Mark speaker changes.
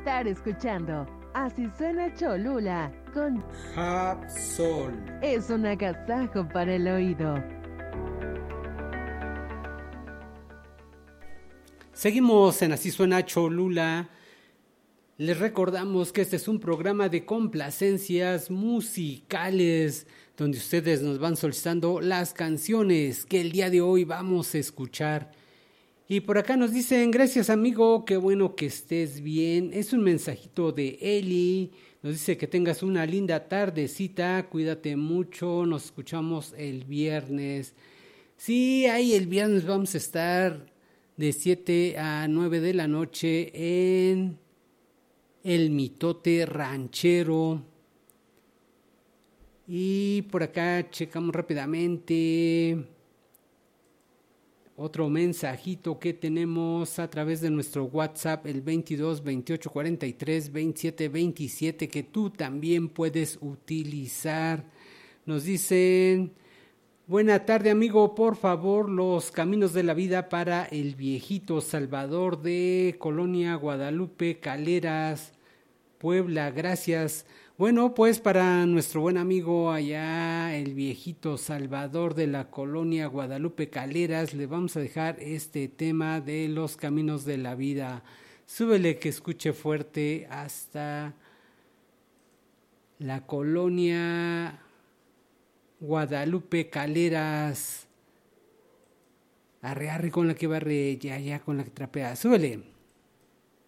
Speaker 1: estar escuchando Así Suena Cholula con
Speaker 2: Hapsol.
Speaker 1: Es un agasajo para el oído.
Speaker 3: Seguimos en Así Suena Cholula. Les recordamos que este es un programa de complacencias musicales donde ustedes nos van solicitando las canciones que el día de hoy vamos a escuchar. Y por acá nos dicen, gracias amigo, qué bueno que estés bien. Es un mensajito de Eli, nos dice que tengas una linda tardecita, cuídate mucho, nos escuchamos el viernes. Sí, ahí el viernes vamos a estar de 7 a 9 de la noche en El Mitote Ranchero. Y por acá checamos rápidamente otro mensajito que tenemos a través de nuestro WhatsApp, el 22 28 43 27 27, que tú también puedes utilizar. Nos dicen, buena tarde amigo, por favor, Los Caminos de la Vida para el viejito Salvador de Colonia Guadalupe Caleras, Puebla, gracias. Bueno, pues para nuestro buen amigo allá, el viejito Salvador de la Colonia Guadalupe Caleras, le vamos a dejar este tema de Los Caminos de la Vida. Súbele que escuche fuerte hasta la Colonia Guadalupe Caleras. Arre, arre con la que barre, ya con la que trapea. Súbele.